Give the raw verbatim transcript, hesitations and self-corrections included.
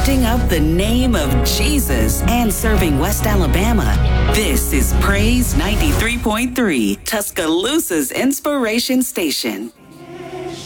lifting up the name of Jesus and serving West Alabama. This is Praise ninety-three point three, Tuscaloosa's inspiration station.